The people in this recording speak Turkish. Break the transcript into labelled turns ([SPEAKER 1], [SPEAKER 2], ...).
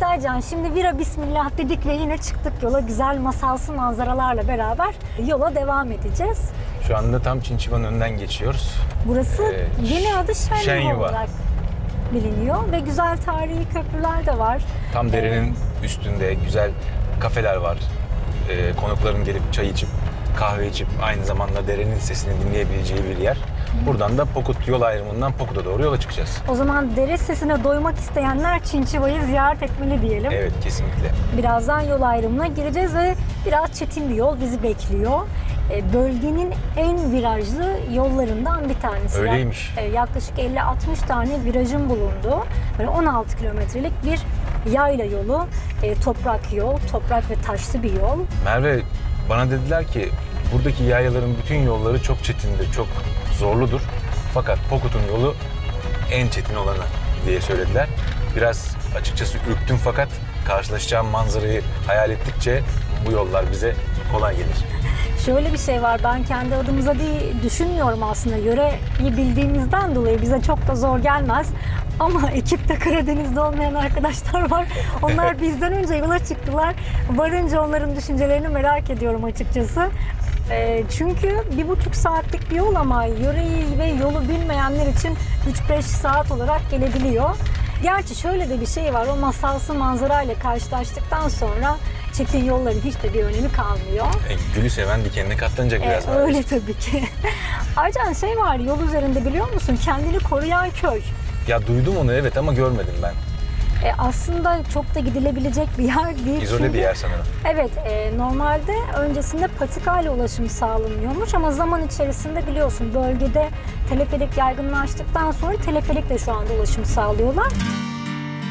[SPEAKER 1] Ercan, şimdi vira bismillah dedik ve yine çıktık yola. Güzel masalsı manzaralarla beraber yola devam edeceğiz.
[SPEAKER 2] Şu anda tam Çinçiva'nın önünden geçiyoruz.
[SPEAKER 1] Burası yeni adı Şenyuva
[SPEAKER 2] Şenyuva
[SPEAKER 1] olarak biliniyor ve güzel tarihi köprüler de var.
[SPEAKER 2] Tam derenin üstünde güzel kafeler var. Konukların gelip çay içip, kahve içip aynı zamanda derenin sesini dinleyebileceği bir yer. Buradan da Pokut yol ayrımından Pokut'a doğru yola çıkacağız.
[SPEAKER 1] O zaman dere sesine doymak isteyenler Çinçiva'yı ziyaret etmeli diyelim.
[SPEAKER 2] Evet, kesinlikle.
[SPEAKER 1] Birazdan yol ayrımına gireceğiz ve biraz çetin bir yol bizi bekliyor. Bölgenin en virajlı yollarından bir tanesi.
[SPEAKER 2] Öyleymiş.
[SPEAKER 1] Yaklaşık 50-60 tane virajın bulunduğu böyle 16 kilometrelik bir yayla yolu, toprak yol, toprak ve taşlı bir yol.
[SPEAKER 2] Merve, bana dediler ki buradaki yayaların bütün yolları çok çetindir, çok zorludur. Fakat Pokut'un yolu en çetin olanı diye söylediler. Biraz açıkçası ürktüm fakat karşılaşacağım manzarayı hayal ettikçe bu yollar bize kolay gelir.
[SPEAKER 1] Şöyle bir şey var, ben kendi adımıza değil düşünmüyorum aslında. Yöreyi bildiğimizden dolayı bize çok da zor gelmez. Ama ekipte Karadeniz'de olmayan arkadaşlar var. Onlar bizden önce yola çıktılar. Varınca onların düşüncelerini merak ediyorum açıkçası. Çünkü 1,5 saatlik bir yol ama yöreyi ve yolu bilmeyenler için 3-5 saat olarak gelebiliyor. Gerçi şöyle de bir şey var, o masalsı manzarayla karşılaştıktan sonra çetin yolların hiç de bir önemi kalmıyor.
[SPEAKER 2] Gülü seven dikenine katlanacak biraz.
[SPEAKER 1] Öyle tabii ki. Ayrıca şey var yol üzerinde, biliyor musun? Kendini koruyan köy.
[SPEAKER 2] Ya duydum onu, evet, ama görmedim ben.
[SPEAKER 1] Aslında çok da gidilebilecek bir yer değil.
[SPEAKER 2] İzole bir yer sanırım.
[SPEAKER 1] Evet, normalde öncesinde patikayla ulaşım sağlanıyormuş ama zaman içerisinde biliyorsun bölgede teleferik yaygınlaştıktan sonra teleferikle şu anda ulaşım sağlıyorlar.